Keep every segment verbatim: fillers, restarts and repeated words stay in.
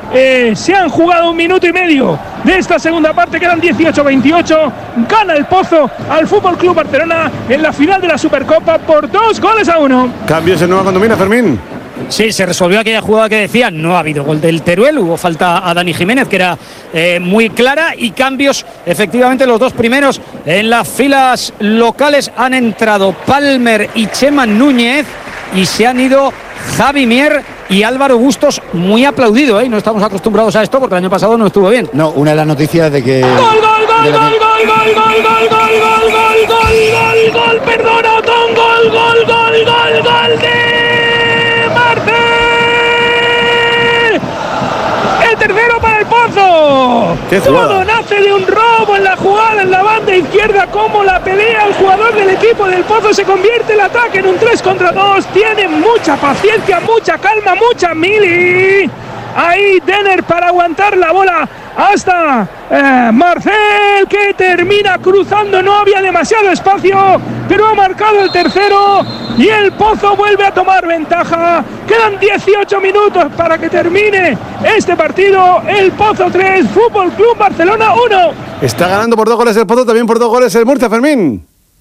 Eh, se han jugado un minuto y medio de esta segunda parte, quedan dieciocho veintiocho. Gana el Pozo al F C Barcelona en la final de la Supercopa por dos goles a uno. Cambios en Nueva Condomina, Fermín. Sí, se resolvió aquella jugada que decía, no ha habido gol del Teruel, hubo falta a Dani Jiménez, que era eh, muy clara, y cambios, efectivamente, los dos primeros en las filas locales han entrado Palmer y Chema Núñez, y se han ido Javi Mier y Álvaro Bustos, muy aplaudido, ¿eh? No estamos acostumbrados a esto porque el año pasado no estuvo bien. No, una de las noticias de que... ¡Gol, gol, gol, gol, gol, gol, gol, gol, gol, gol, gol, gol, gol, gol, perdona, Otón, gol, gol, gol, gol, gol de Marcel! El tercero para el Pozo. Todo nace de un robo en la jugada en la banda izquierda, como la pelea el jugador del equipo del Pozo, se convierte el ataque en un tres contra dos. Tiene mucha paciencia, mucha calma, mucha mili. Ahí Denner para aguantar la bola hasta eh, Marcel, que termina cruzando. No había demasiado espacio, pero ha marcado el tercero y el Pozo vuelve a tomar ventaja. Quedan dieciocho minutos para que termine este partido. El Pozo tres, F C Barcelona uno. Está ganando por dos goles el Pozo, también por dos goles el Murcia, Fermín.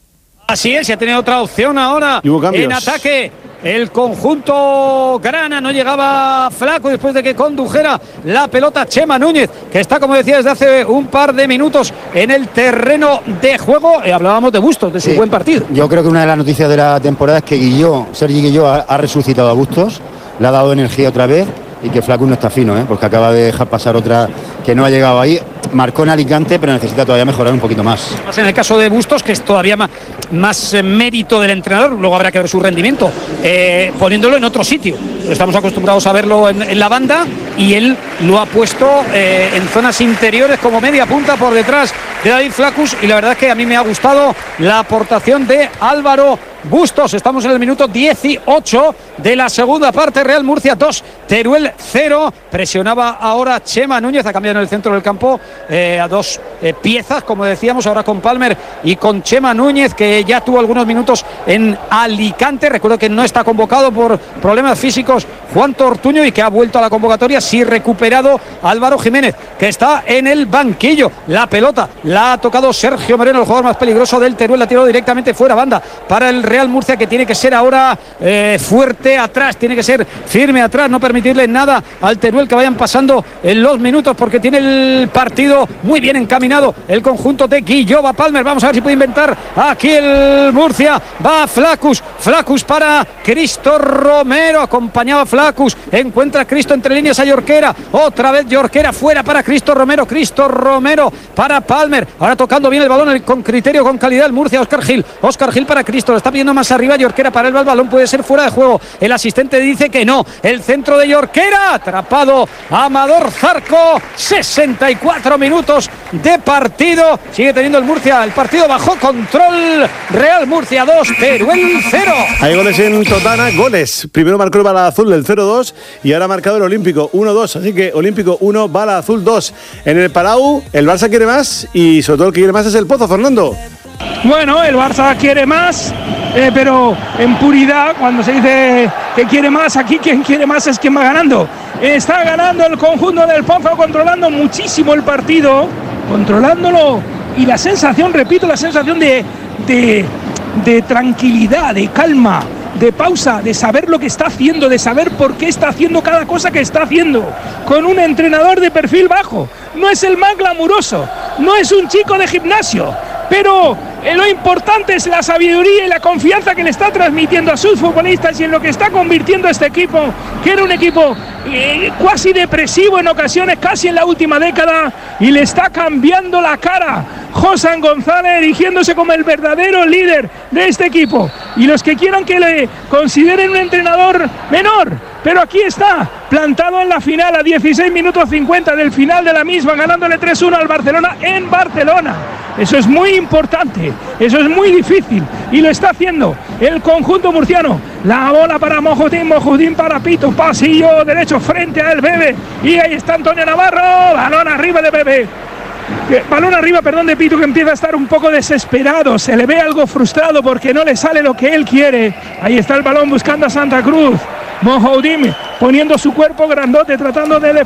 Así es, y ha tenido otra opción ahora en ataque. El conjunto grana, no llegaba Flaco después de que condujera la pelota Chema Núñez, que está, como decía, desde hace un par de minutos en el terreno de juego. Eh, hablábamos de Bustos, de su sí, buen partido. Yo creo que una de las noticias de la temporada es que Guilló, Sergi Guilló ha, ha resucitado a Bustos, le ha dado energía otra vez, y que Flaco no está fino, ¿eh? Porque acaba de dejar pasar otra que no ha llegado ahí. Marcó en Alicante, pero necesita todavía mejorar un poquito más. Más en el caso de Bustos, que es todavía más, más eh, mérito del entrenador, luego habrá que ver su rendimiento, eh, poniéndolo en otro sitio. Estamos acostumbrados a verlo en, en la banda, y él lo ha puesto eh, en zonas interiores como media punta por detrás de David Flacus, y la verdad es que a mí me ha gustado la aportación de Álvaro Bustos. Estamos en el minuto dieciocho de la segunda parte. Real Murcia dos, Teruel cero. Presionaba ahora Chema Núñez, ha cambiado en el centro del campo eh, a dos eh, piezas, como decíamos, ahora con Palmer y con Chema Núñez, que ya tuvo algunos minutos en Alicante. Recuerdo que no está convocado por problemas físicos Juan Tortuño, y que ha vuelto a la convocatoria, sí recuperado Álvaro Jiménez, que está en el banquillo. La pelota la ha tocado Sergio Moreno, el jugador más peligroso del Teruel, la ha tirado directamente fuera banda para el Real Murcia, que tiene que ser ahora eh, fuerte atrás, tiene que ser firme atrás, no permitirle nada al Teruel que vayan pasando en los minutos, porque tiene el partido muy bien encaminado el conjunto de Guilló. Va Palmer, vamos a ver si puede inventar aquí el Murcia. Va Flacus, Flacus para Cristo Romero, acompañaba a Flacus, encuentra a Cristo entre líneas a Jorquera, otra vez Jorquera fuera para Cristo Romero, Cristo Romero para Palmer, ahora tocando bien el balón con criterio, con calidad el Murcia. Óscar Gil, Óscar Gil para Cristo, lo está pidiendo más arriba Jorquera, para él el balón puede ser fuera de juego, el asistente dice que no, el centro de Jorquera, atrapado Amador Zarco. Sesenta y cuatro minutos de partido, sigue teniendo el Murcia el partido bajo control. Real Murcia dos, Teruel cero. Hay goles en Totana, goles. Primero marcó el Bala Azul del cero dos, y ahora ha marcado el Olímpico uno dos, así que Olímpico uno, Bala Azul dos. En el Palau el Barça quiere más, y sobre todo el que quiere más es el Pozo, Fernando. Bueno, el Barça quiere más, eh, pero en puridad, cuando se dice que quiere más, aquí quien quiere más es quien va ganando. Está ganando el conjunto del Pozo, controlando muchísimo el partido, controlándolo, y la sensación, repito, la sensación de, de, de tranquilidad, de calma, de pausa, de saber lo que está haciendo, de saber por qué está haciendo cada cosa que está haciendo, con un entrenador de perfil bajo. No es el más glamuroso, no es un chico de gimnasio, pero eh, lo importante es la sabiduría y la confianza que le está transmitiendo a sus futbolistas, y en lo que está convirtiendo a este equipo, que era un equipo eh, casi depresivo en ocasiones, casi en la última década, y le está cambiando la cara José González, erigiéndose como el verdadero líder de este equipo. Y los que quieran que le consideren un entrenador menor, pero aquí está, plantado en la final a dieciséis minutos cincuenta del final de la misma, ganándole tres uno al Barcelona en Barcelona. Eso es muy importante, eso es muy difícil, y lo está haciendo el conjunto murciano. La bola para Mojutín, Mojutín para Pito, pasillo derecho frente a el Bebe, y ahí está Antonio Navarro, balón arriba de Bebe. Balón arriba, perdón, de Pito, que empieza a estar un poco desesperado, se le ve algo frustrado porque no le sale lo que él quiere. Ahí está el balón buscando a Santa Cruz, Mojoudín poniendo su cuerpo grandote, tratando de